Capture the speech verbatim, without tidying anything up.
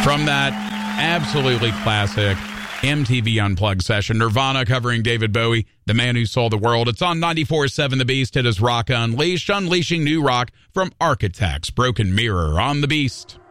From that absolutely classic M T V Unplugged session, Nirvana covering David Bowie, The Man Who Sold the World. It's on ninety-four point seven The Beast. It is Rock Unleashed, unleashing new rock from Architects, Broken Mirror on The Beast.